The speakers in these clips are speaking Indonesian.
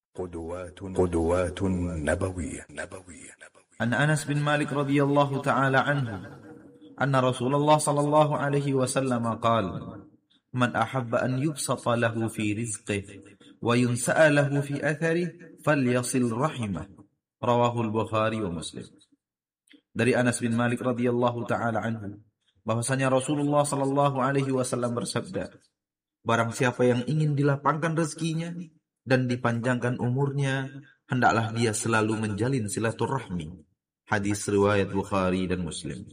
قدوات نبوية. عن أنس بن مالك رضي الله تعالى عنه أن رسول الله صلى الله عليه وسلم قال: من أحب أن يبسط له في رزقه وينسأ له في أثره فليصل رحمه. Rawahul Bukhari wa Muslim. Dari Anas bin Malik radhiyallahu taala anhu bahwasanya Rasulullah sallallahu alaihi wasallam bersabda, barang siapa yang ingin dilapangkan rezekinya dan dipanjangkan umurnya, hendaklah dia selalu menjalin silaturahmi. Hadis riwayat Bukhari dan Muslim.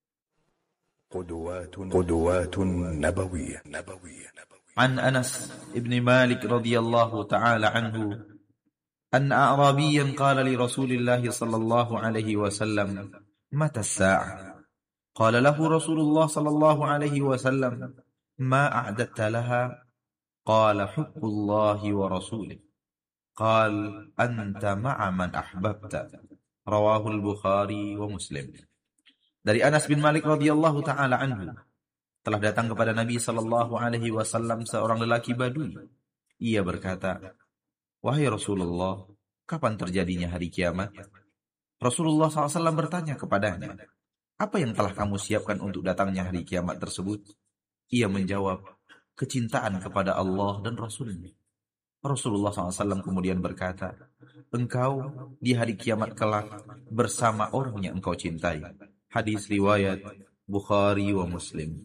قدوات نبوية. عن أنس بن مالك رضي الله تعالى عنه أن أعرابيا قال لرسول الله صلى الله عليه وسلم: متى الساعة؟ قال له رسول الله صلى الله عليه وسلم: ما أعددت لها؟ قال: حب الله ورسوله. قال: أنت مع من أحببت. رواه البخاري ومسلم. Dari Anas bin Malik radhiyallahu taala anhu, telah datang kepada Nabi sallallahu alaihi wasallam seorang lelaki Badui. Ia berkata, wahai Rasulullah, kapan terjadinya hari kiamat? Rasulullah SAW bertanya kepadanya, apa yang telah kamu siapkan untuk datangnya hari kiamat tersebut? Ia menjawab, kecintaan kepada Allah dan Rasulnya. Rasulullah SAW kemudian berkata, engkau di hari kiamat kelak bersama orang yang engkau cintai. Hadis riwayat Bukhari wa Muslim.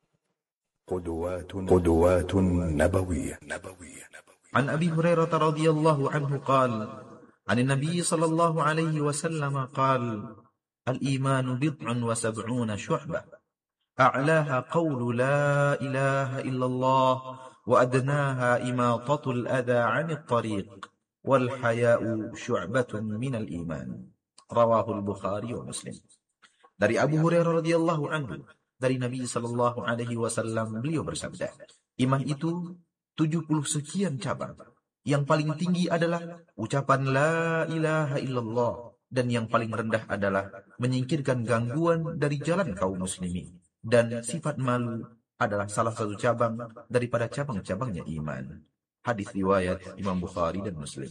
قدوات نبوية. عن أبي هريرة رضي الله عنه قال عن النبي صلى الله عليه وسلم قال: الإيمان 70 شعبة أعلاها قول لا إله إلا الله وأدناها إماطة الأذى عن الطريق والحياء شعبة من الإيمان. رواه البخاري ومسلم. Dari Abu Hurairah radhiyallahu anhu, dari Nabi sallallahu alaihi wasallam, beliau bersabda, iman itu 70 sekian cabang. Yang paling tinggi adalah ucapan la ilaha illallah, dan yang paling rendah adalah menyingkirkan gangguan dari jalan kaum muslimin. Dan sifat malu adalah salah satu cabang daripada cabang-cabangnya iman. Hadis riwayat Imam Bukhari dan Muslim.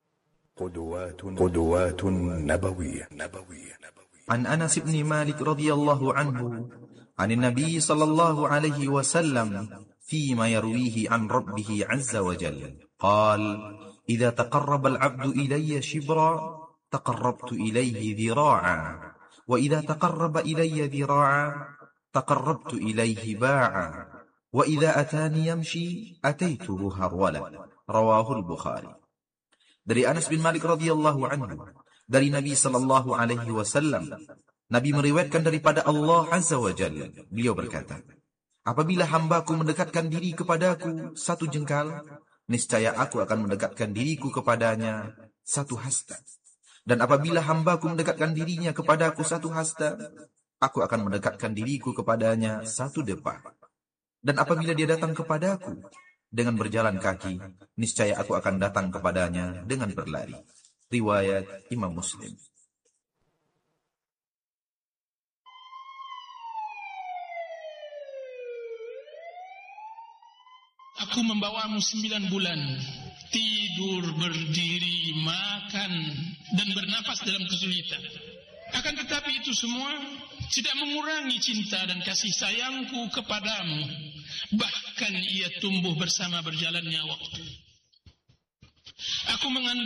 قدوات نبوية. عن أنس بن مالك رضي الله عنه عن النبي صلى الله عليه وسلم فيما يرويه عن ربه عز وجل قال: إذا تقرب العبد إلي شبرا تقربت إليه ذراعا وإذا تقرب إلي ذراعا تقربت إليه باعا وإذا أتاني يمشي أتيته هرولا. رواه البخاري. Dari Anas bin Malik radhiyallahu anhu, dari Nabi sallallahu alaihi wasallam, Nabi meriwayatkan daripada Allah azza wa jalla, beliau berkata, apabila hambaku mendekatkan diri kepadaku satu jengkal, niscaya aku akan mendekatkan diriku kepadanya satu hasta. Dan apabila hambaku mendekatkan dirinya kepadaku satu hasta, aku akan mendekatkan diriku kepadanya satu depa. Dan apabila dia datang kepadaku dengan berjalan kaki, niscaya aku akan datang kepadanya dengan berlari. Riwayat Imam Muslim. Aku membawamu 9 bulan, tidur, berdiri, makan, dan bernapas dalam kesulitan. Akan tetapi itu semua tidak mengurangi cinta dan kasih sayangku kepadamu. Bahkan ia tumbuh bersama berjalannya waktu. Aku mengandung